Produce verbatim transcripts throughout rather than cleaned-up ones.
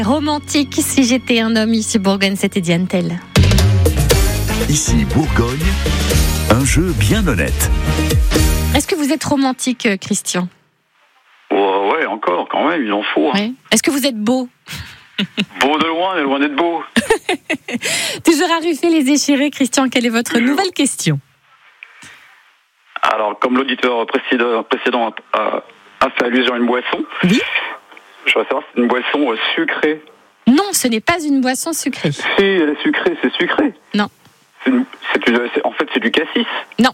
Romantique, si j'étais un homme, ici Bourgogne, c'était Diane Tell. Ici Bourgogne, un jeu bien honnête. Est-ce que vous êtes romantique, Christian ? Oh, ouais, encore, quand même, il en faut. Hein. Ouais. Est-ce que vous êtes beau ? Beau de loin, mais loin d'être beau. Toujours à ruffer les déchirés, Christian, quelle est votre Toujours. nouvelle question ? Alors, comme l'auditeur précédent, précédent a, a fait allusion à une boisson, Oui. je voudrais savoir si c'est une boisson euh, sucrée. Non, ce n'est pas une boisson sucrée. Si elle est sucrée, c'est sucré. Non. C'est une, c'est une, c'est, en fait, c'est du cassis. Non.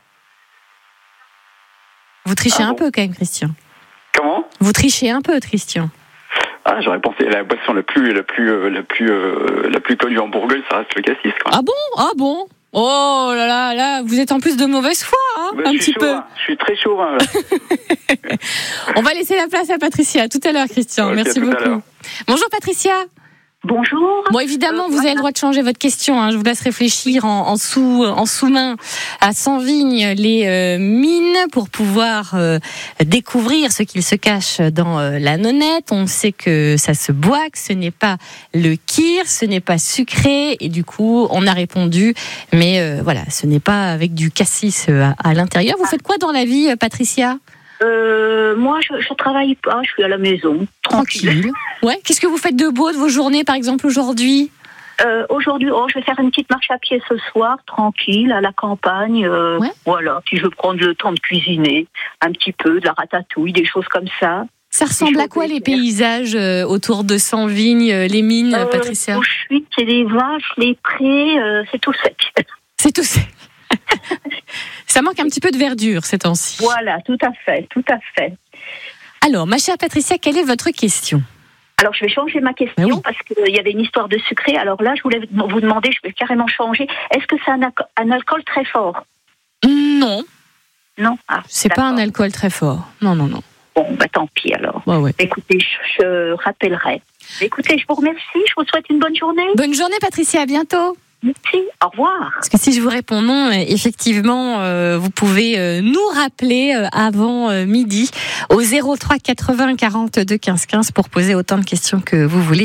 Vous trichez Ah un bon peu quand même, Christian. Comment ? Vous trichez un peu, Christian. Ah, j'aurais pensé la boisson la plus, la plus, euh, la plus, euh, la plus connue en Bourgogne, ça reste le cassis. Quand même. Ah bon ? Ah bon ? Oh là là là, vous êtes en plus de mauvaise foi, hein, Bah, un je suis petit peu. chauvin. Je suis très chauvin, là. On va laisser la place à Patricia. À tout à l'heure, Christian. Ok, Merci tout à beaucoup. l'heure. Bonjour, Patricia. Bonjour. Bon, évidemment, Euh, vous avez le droit de changer votre question. Hein. Je vous laisse réfléchir en, en sous, en sous-main à Sanvignes, les euh, mines, pour pouvoir euh, découvrir ce qu'il se cache dans euh, la nonnette. On sait que ça se boit, que ce n'est pas le kir, ce n'est pas sucré, et du coup, on a répondu. Mais euh, voilà, ce n'est pas avec du cassis euh, à, à l'intérieur. Vous faites quoi dans la vie, euh, Patricia ? Euh, moi, je, je travaille pas, je suis à la maison, tranquille. Ouais. Qu'est-ce que vous faites de beau de vos journées, par exemple, aujourd'hui ? Euh, aujourd'hui, oh, je vais faire une petite marche à pied ce soir, tranquille, à la campagne. Euh, Ouais. Voilà. Puis je vais prendre le temps de cuisiner un petit peu, de la ratatouille, des choses comme ça. Ça ressemble à quoi les paysages euh, autour de Sanvignes, euh, les mines, Euh, Patricia ? Aux chuites, c'est les vaches, les prés, euh, c'est tout sec. C'est tout ça. Ça manque un petit peu de verdure ces temps-ci. Voilà, tout à fait, tout à fait. Alors, ma chère Patricia, quelle est votre question ? Alors, je vais changer ma question Ben oui. parce qu'il y avait une histoire de sucré. Alors là, je voulais vous demander, je vais carrément changer. Est-ce que c'est un, alco- un alcool très fort ? Non, Non. Ah, c'est pas un d'accord. alcool très fort. Non, non, non. Bon, bah tant pis alors. Ouais, ouais. Écoutez, je, je rappellerai. Écoutez, je vous remercie. Je vous souhaite une bonne journée. Bonne journée, Patricia. À bientôt. Merci. Au revoir. Parce que si je vous réponds non, euh, effectivement, euh, vous pouvez euh, nous rappeler euh, avant euh, midi au zéro trois quatre-vingts quarante-deux quinze quinze pour poser autant de questions que vous voulez.